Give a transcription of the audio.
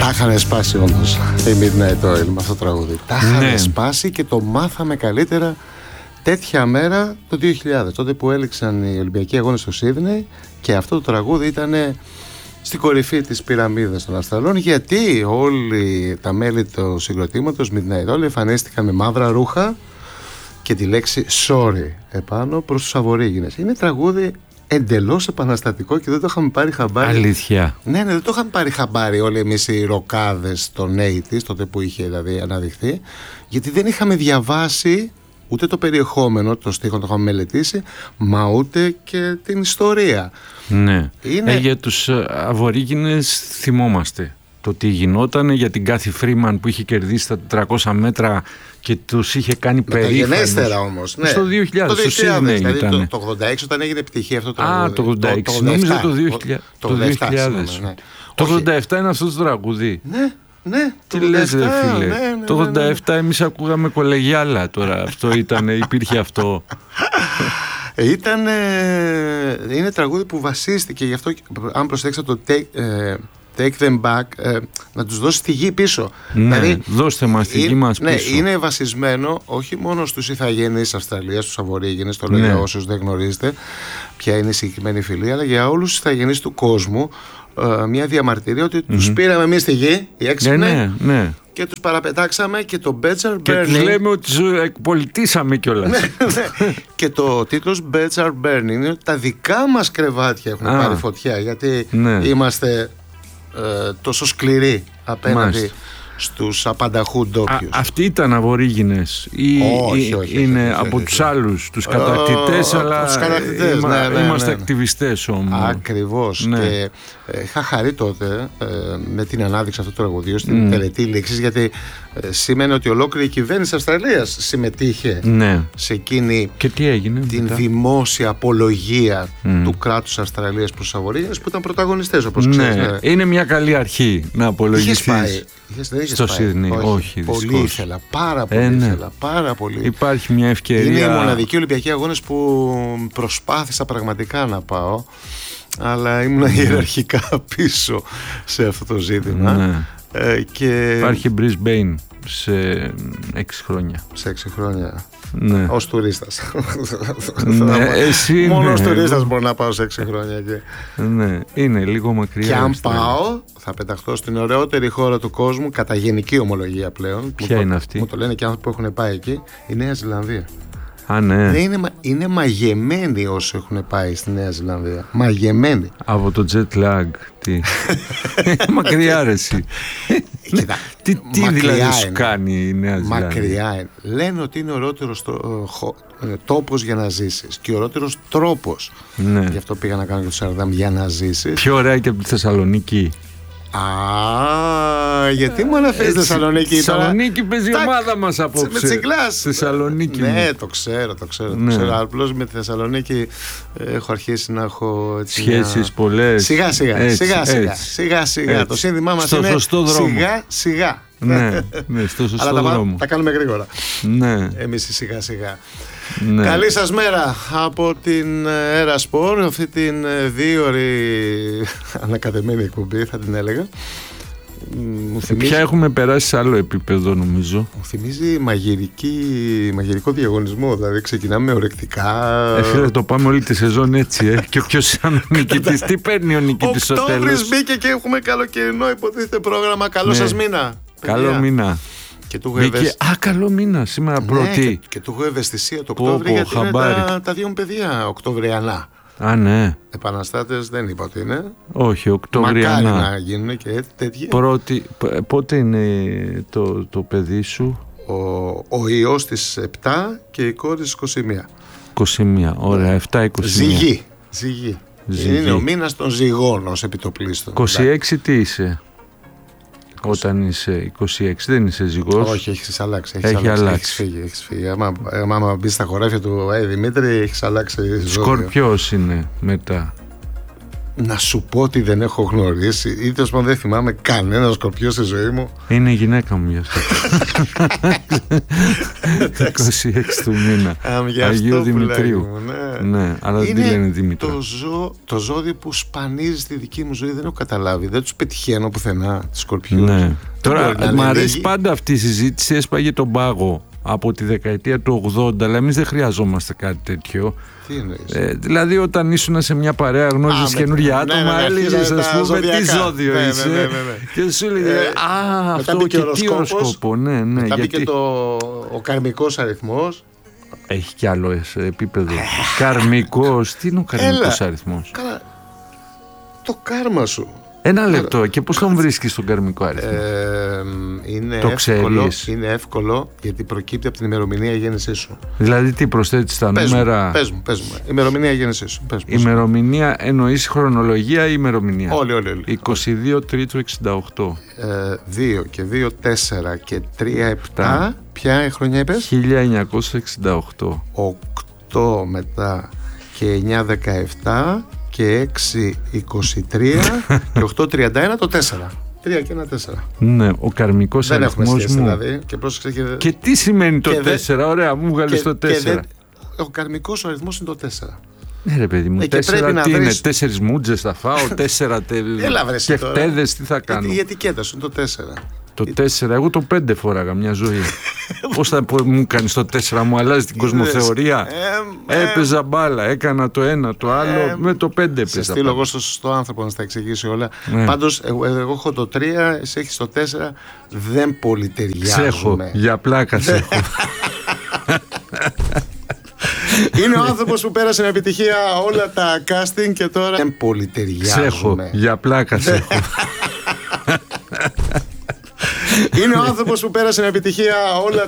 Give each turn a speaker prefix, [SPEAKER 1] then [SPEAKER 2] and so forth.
[SPEAKER 1] Τα είχαν σπάσει όμως η Midnight Oil με αυτό το τραγούδι. Τα είχαν σπάσει και το μάθαμε καλύτερα τέτοια μέρα το 2000, τότε που έληξαν οι Ολυμπιακοί Αγώνες στο Σίδνεϊ, και αυτό το τραγούδι ήταν στην κορυφή της πυραμίδας των Αστραλών, γιατί όλοι τα μέλη του συγκροτήματος Midnight Oil εμφανίστηκαν με μαύρα ρούχα και τη λέξη sorry επάνω προς τους Αβορίγινες. Είναι τραγούδι εντελώς επαναστατικό και δεν το είχαμε πάρει χαμπάρι.
[SPEAKER 2] Αλήθεια.
[SPEAKER 1] Ναι, δεν το είχαμε πάρει χαμπάρι όλοι εμείς οι ροκάδες των 80's, τότε που είχε δηλαδή αναδειχθεί, γιατί δεν είχαμε διαβάσει ούτε το περιεχόμενο, το στίχο το είχαμε μελετήσει, μα ούτε και την ιστορία.
[SPEAKER 2] Ναι. Για τους Αβορίγινες θυμόμαστε το τι γινόταν, για την Κάθι Φρίμαν που είχε κερδίσει τα 400 μέτρα και τους είχε κάνει περήφανους.
[SPEAKER 1] Μεταγενέστερα όμως, ναι.
[SPEAKER 2] Στο 2000, στο Σίδνεϊ
[SPEAKER 1] δηλαδή
[SPEAKER 2] ήταν.
[SPEAKER 1] Το 86 όταν έγινε επιτυχία αυτό το τραγούδι.
[SPEAKER 2] Το 86, νόμιζα το 2000.
[SPEAKER 1] Ναι.
[SPEAKER 2] Το 87 είναι αυτό το τραγούδι.
[SPEAKER 1] Ναι,
[SPEAKER 2] τι λες ρε φίλε, το 87 εμείς ακούγαμε κολεγιάλα τώρα, αυτό υπήρχε αυτό.
[SPEAKER 1] Είναι τραγούδι που βασίστηκε, γι' αυτό αν προσέξατε το Take them back, να τους δώσει τη γη πίσω.
[SPEAKER 2] Ναι, δηλαδή, δώστε μας τη γη μας πίσω.
[SPEAKER 1] Ναι, είναι βασισμένο όχι μόνο στους ηθαγενείς Αυστραλίας, στους Αβορίγινες, το λέω για όσους δεν γνωρίζετε ποια είναι η συγκεκριμένη φυλή, αλλά για όλους τους ηθαγενείς του κόσμου, μια διαμαρτυρία ότι τους πήραμε εμείς τη γη, οι έξυπνοι, και τους παραπετάξαμε, και το Beds Are Burning.
[SPEAKER 2] Και τους λέμε ότι τους εκπολιτήσαμε κιόλας.
[SPEAKER 1] Και το τίτλος Beds Are Burning είναι ότι τα δικά μας κρεβάτια έχουν πάρει φωτιά, γιατί είμαστε τόσο σκληροί απέναντι στους απανταχού ντόπιους.
[SPEAKER 2] Αυτοί ήταν Αβορίγινες ή είναι από τους άλλους, τους κατακτητές, αλλά είμαστε ακτιβιστές όμως.
[SPEAKER 1] Ακριβώς. Και είχα χαρεί τότε με την ανάδειξη αυτού του τραγουδίου στην τελετή λήξης, γιατί σήμαινε ότι ολόκληρη η κυβέρνηση της Αυστραλίας συμμετείχε σε εκείνη
[SPEAKER 2] και τι έγινε
[SPEAKER 1] την δημόσια απολογία του κράτους Αυστραλίας προς τους Αβορίγινες, που ήταν πρωταγωνιστές, όπως ξέρεις.
[SPEAKER 2] Είναι μια καλή αρχή να απολογηθείς. Στο Σίδνεϊ, όχι,
[SPEAKER 1] πολύ ήθελα, πάρα πολύ.
[SPEAKER 2] Υπάρχει μια ευκαιρία.
[SPEAKER 1] Είναι οι μοναδικοί Ολυμπιακοί Αγώνες που προσπάθησα πραγματικά να πάω, αλλά ήμουν ιεραρχικά πίσω σε αυτό το ζήτημα.
[SPEAKER 2] Υπάρχει Brisbane σε 6 χρόνια.
[SPEAKER 1] Σε 6 χρόνια.
[SPEAKER 2] Ναι.
[SPEAKER 1] Ως τουρίστας.
[SPEAKER 2] Μόνο
[SPEAKER 1] ως τουρίστας μπορώ να πάω σε 6 χρόνια.
[SPEAKER 2] Ναι, είναι λίγο μακριά.
[SPEAKER 1] Και αν πάω, θα πεταχτώ στην ωραιότερη χώρα του κόσμου, κατά γενική ομολογία πλέον.
[SPEAKER 2] Ποια είναι αυτή?
[SPEAKER 1] Μου το λένε και άνθρωποι που έχουν πάει εκεί, η Νέα Ζηλανδία.
[SPEAKER 2] Ναι.
[SPEAKER 1] Είναι μαγεμένοι όσοι έχουν πάει στη Νέα Ζηλανδία. Μαγεμένοι.
[SPEAKER 2] Από το jet lag. Μακριά ρε εσύ. Τι δηλαδή σου κάνει η Νέα Ζηλανδία?
[SPEAKER 1] Μακριά είναι. Λένε ότι είναι ο ωραιότερος τόπος για να ζήσεις και ο ωραιότερος τρόπος. Γι' αυτό πήγα να κάνω και το Σαρδάμ, για να ζήσεις.
[SPEAKER 2] Πιο ωραία και από τη Θεσσαλονίκη.
[SPEAKER 1] Γιατί μου αναφέρεις Θεσσαλονίκη?
[SPEAKER 2] Θεσσαλονίκη παίζει η ομάδα μας απόψε.
[SPEAKER 1] Με τσιγκλάς.
[SPEAKER 2] Θεσσαλονίκη.
[SPEAKER 1] Ναι, το ξέρω. Απλώς με τη Θεσσαλονίκη έχω αρχίσει να έχω
[SPEAKER 2] σχέσεις πολλές.
[SPEAKER 1] Σιγά. Το σύνδημά μας είναι σιγά.
[SPEAKER 2] Ναι, στο σωστό δρόμο.
[SPEAKER 1] Τα κάνουμε γρήγορα.
[SPEAKER 2] Ναι.
[SPEAKER 1] Εμείς σιγά. Ναι. Καλή σας μέρα από την Έρα Σπορ, αυτή την 2ωρη ανακατεμένη εκπομπή θα την έλεγα.
[SPEAKER 2] Πια έχουμε περάσει σε άλλο επίπεδο νομίζω.
[SPEAKER 1] Μου θυμίζει μαγειρικό διαγωνισμό, δηλαδή ξεκινάμε με ορεκτικά.
[SPEAKER 2] Το πάμε όλη τη σεζόν έτσι και ποιος είναι ο νικητής? Τι παίρνει ο νικητής στο τέλος?
[SPEAKER 1] Οκτώβρης μπήκε και έχουμε καλοκαιρινό υποτίθεται πρόγραμμα. Καλό σας μήνα.
[SPEAKER 2] Καλό μήνα.
[SPEAKER 1] Και του έχω
[SPEAKER 2] καλό μήνα, σήμερα πρώτη.
[SPEAKER 1] Και του έχω ευαισθησία το Οκτώβρη, γιατί είναι τα δύο μου παιδιά Οκτωβριανά.
[SPEAKER 2] Ναι.
[SPEAKER 1] Επαναστάτες δεν είπα ότι είναι.
[SPEAKER 2] Όχι, Οκτωβριανά.
[SPEAKER 1] Μακάρι να γίνουν και τέτοιοι.
[SPEAKER 2] Πότε είναι το παιδί σου?
[SPEAKER 1] Ο ιός στις 7 και η κόρη στις 21.
[SPEAKER 2] 21, ωραία, 7-21.
[SPEAKER 1] Ζυγή. Είναι ο μήνας των ζυγών ως επιτοπλίστων.
[SPEAKER 2] 26 τι είσαι? Όταν είσαι 26 δεν είσαι ζυγός?
[SPEAKER 1] Όχι, έχεις αλλάξει. Έχεις φύγει. Άμα μπεις στα χωράφια του Δημήτρη, έχεις αλλάξει ζωή.
[SPEAKER 2] Σκορπιός είναι μετά.
[SPEAKER 1] να σου πω ότι δεν έχω γνωρίσει ή τέλος πάντων δεν θυμάμαι κανένα σκορπιό στη ζωή μου.
[SPEAKER 2] Είναι η γυναίκα μου γι' αυτό. 26 του μήνα. Αγίου Δημητρίου. Ναι, αλλά δεν τη λένε Δήμητρα.
[SPEAKER 1] Το ζώδιο που σπανίζει στη δική μου ζωή, δεν έχω καταλάβει. Δεν τους πετυχαίνω πουθενά τους σκορπιούς.
[SPEAKER 2] Ναι. Τώρα μου αρέσει πάντα αυτή η συζήτηση, έσπαγε τον πάγο από τη δεκαετία του 80, αλλά εμείς δεν χρειαζόμαστε κάτι τέτοιο. Δηλαδή όταν ήσουν σε μια παρέα, γνώριζες καινούργια άτομα, έλεγες ας πούμε τι ζώδιο είσαι και σου έλεγε αυτό και τι οροσκόπο.
[SPEAKER 1] Μετά μπήκε ο καρμικός αριθμός.
[SPEAKER 2] Έχει κι άλλο επίπεδο. Καρμικός, τι είναι ο καρμικός αριθμός?
[SPEAKER 1] Το κάρμα σου.
[SPEAKER 2] Ένα λεπτό, και πώς τον βρίσκεις τον καρμικό αριθμό?
[SPEAKER 1] Είναι εύκολο γιατί προκύπτει από την ημερομηνία γέννησής σου.
[SPEAKER 2] Δηλαδή τι προσθέτεις τα νούμερα?
[SPEAKER 1] Πες μου. Ημερομηνία γέννησής σου.
[SPEAKER 2] Ημερομηνία εννοείς χρονολογία ή ημερομηνία?
[SPEAKER 1] Όλοι.
[SPEAKER 2] 22 Τρίτου 68.
[SPEAKER 1] 2 και 2 4 και 3 7. Ποια χρονιά είπες?
[SPEAKER 2] 1968.
[SPEAKER 1] 8 μετά και 9 17 και 6 23 και 8 31 το 4. 3 και 1 4.
[SPEAKER 2] Ναι, ο καρμικός αριθμός μου.
[SPEAKER 1] Δηλαδή,
[SPEAKER 2] και τι σημαίνει το 4? Ωραία, μου βγάλεις το 4.
[SPEAKER 1] Ο καρμικός ο αριθμός είναι το 4.
[SPEAKER 2] Ναι ρε παιδί μου, 4 τι είναι? 4 μούτζες θα φάω, 4 κεφτέδες, τι θα κάνω?
[SPEAKER 1] Η ετικέτα σου είναι το 4.
[SPEAKER 2] Το 4, εγώ το 5 φοράγα μια ζωή. Πώς θα μου κάνεις το 4, μου αλλάζει την κοσμοθεωρία? Έπαιζα μπάλα, έκανα το ένα, το άλλο, με το 5 έπαιζα.
[SPEAKER 1] Σε στείλω εγώ στο σωστό άνθρωπο να στα εξηγήσει όλα. Πάντως, εγώ έχω το 3, εσύ έχεις το 4, δεν πολύ ταιριάζουμε.
[SPEAKER 2] Ξέχω, για πλάκα σε έχω.
[SPEAKER 1] Είναι ο άνθρωπος που πέρασε με επιτυχία όλα τα casting και τώρα δεν πολύ ταιριάζουμε.
[SPEAKER 2] Ξέχω, για πλάκα σε έχω.
[SPEAKER 1] Είναι ο άνθρωπος που πέρασε με επιτυχία όλα